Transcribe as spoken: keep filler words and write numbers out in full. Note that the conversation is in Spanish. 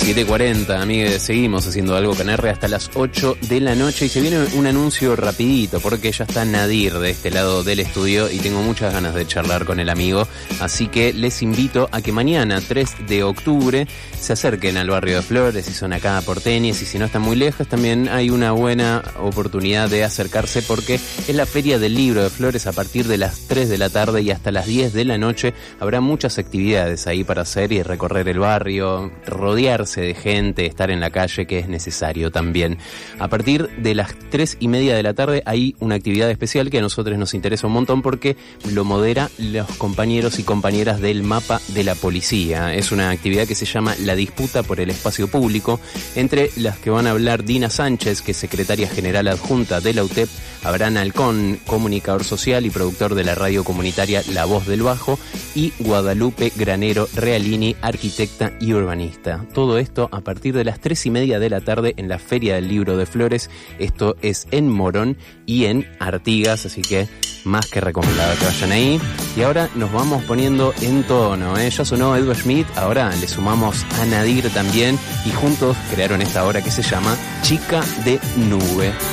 siete cuarenta, amigues, seguimos haciendo algo con R hasta las ocho de la noche y se viene un anuncio rapidito porque ya está Nadir de este lado del estudio y tengo muchas ganas de charlar con el amigo, así que les invito a que mañana, tres de octubre, se acerquen al barrio de Flores si son acá porteños y si no están muy lejos también hay una buena oportunidad de acercarse porque es la Feria del Libro de Flores a partir de las tres de la tarde y hasta las diez de la noche. Habrá muchas actividades ahí para hacer y recorrer el barrio, rodearse de gente, estar en la calle, que es necesario también. A partir de las tres y media de la tarde hay una actividad especial que a nosotros nos interesa un montón porque lo modera los compañeros y compañeras del mapa de la policía. Es una actividad que se llama La Disputa por el Espacio Público, entre las que van a hablar Dina Sánchez, que es secretaria general adjunta de la U T E P, Abraham Alcón, comunicador social y productor de la radio comunitaria La Voz del Bajo, y Guadalupe Granero Realini, arquitecta y urbanista. Todo esto a partir de las tres y media de la tarde en la Feria del Libro de Flores. Esto es en Morón y en Artigas, así que más que recomendado que vayan ahí. Y ahora nos vamos poniendo en tono, ¿eh? Ya sonó Edward Schmidt, ahora le sumamos a Nadir también y juntos crearon esta obra que se llama Chica de Nube.